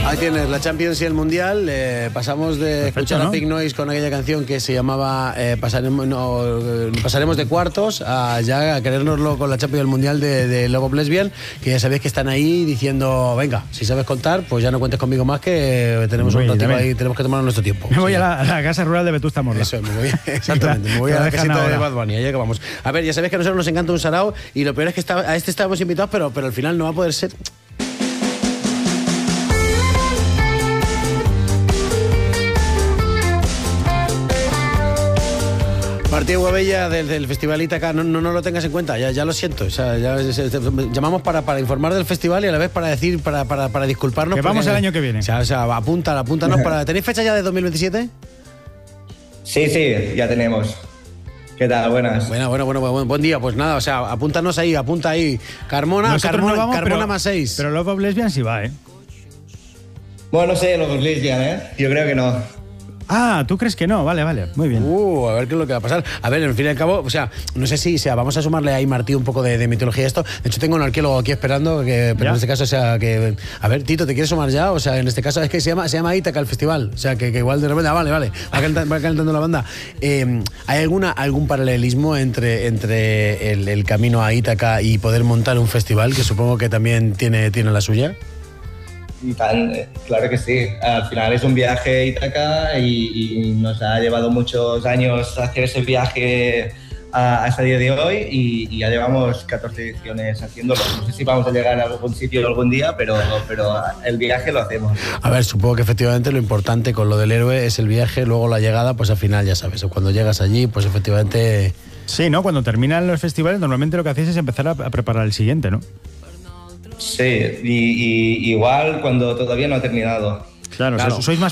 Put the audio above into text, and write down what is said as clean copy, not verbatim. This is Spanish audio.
Ahí tienes la Champions y el Mundial. Pasamos de escuchar a Pink Noise con aquella canción que se llamaba pasaremos de cuartos a ya a querérnoslo con la Champions y el Mundial de Love of Lesbian, que ya sabéis que están ahí diciendo, venga, si sabes contar, pues ya no cuentes conmigo más, que tenemos un ratito ahí, tenemos que tomar nuestro tiempo. Me voy a la casa rural de Vetusta Morla. Eso, exactamente, me voy a la casita de Bad Bunny, allá que vamos. A ver, ya sabéis que a nosotros nos encanta un sarao y lo peor es que a este estábamos invitados, pero al final no va a poder ser. Partido Guabella del Festival Ítaca, no lo tengas en cuenta, ya lo siento. O sea, llamamos para informar del festival y a la vez para decir, para disculparnos. Que vamos el año que viene. O sea, apúntanos para. ¿Tenéis fecha ya de 2027? Sí, ya tenemos. ¿Qué tal? Buenas. Bueno, buen día. Pues nada, o sea, apunta ahí. Carmona más 6. Pero Love of Lesbian sí va, ¿eh? Bueno, no sé, Love of Lesbian, Yo creo que no. Ah, ¿tú crees que no? Vale, muy bien. A ver qué es lo que va a pasar. A ver, en fin y al cabo, o sea, no sé si vamos a sumarle ahí, Martí, un poco de mitología a esto. De hecho, tengo un arqueólogo aquí esperando, pero en este caso, o sea, que... A ver, Tito, ¿te quieres sumar ya? O sea, en este caso es que se llama Ítaca el festival. O sea, que igual de repente... Vale, va calentando la banda. ¿Hay algún paralelismo entre el camino a Ítaca y poder montar un festival, que supongo que también tiene la suya? Claro que sí. Al final es un viaje a Ítaca y nos ha llevado muchos años hacer ese viaje hasta el día de hoy y ya llevamos 14 ediciones haciéndolo. No sé si vamos a llegar a algún sitio algún día, pero el viaje lo hacemos. A ver, supongo que efectivamente lo importante con lo del héroe es el viaje, luego la llegada, pues al final ya sabes, cuando llegas allí, pues efectivamente... Sí, ¿no? Cuando terminan los festivales, normalmente lo que hacéis es empezar a preparar el siguiente, ¿no? Sí, y igual cuando todavía no ha terminado. Claro. Sois más